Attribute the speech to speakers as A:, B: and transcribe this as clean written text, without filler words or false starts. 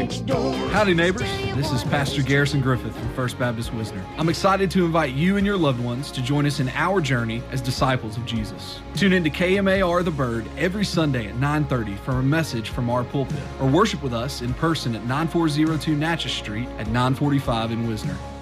A: next door.
B: Howdy, neighbors. This is Pastor Garrison Griffith from First Baptist Wisner. I'm excited to invite you and your loved ones to join us in our journey as disciples of Jesus. Tune in to KMAR The Bird every Sunday at 9:30 for a message from our pulpit, or worship with us in person at 9402 Natchez Street at 945 in Wisner.